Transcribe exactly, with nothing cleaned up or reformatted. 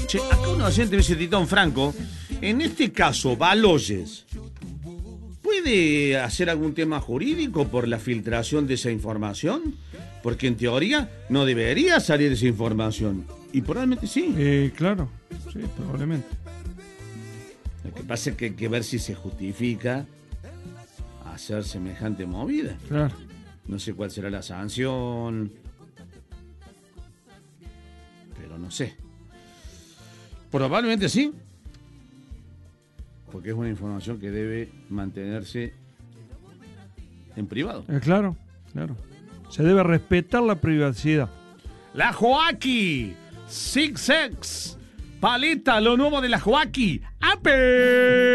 Che, acá un oyente me dice, Titón Franco, en este caso, Baloyes, ¿puede hacer algún tema jurídico por la filtración de esa información? Porque en teoría no debería salir esa información. Y probablemente sí. Eh, claro, sí, probablemente. Lo que pasa es que hay que ver si se justifica hacer semejante movida. Claro. No sé cuál será la sanción, pero no sé. Probablemente sí, porque es una información que debe mantenerse en privado. Eh, claro, claro. Se debe respetar la privacidad. La Joaquí, Six Sex, Paleta, lo nuevo de la Joaquí. ¡Ape!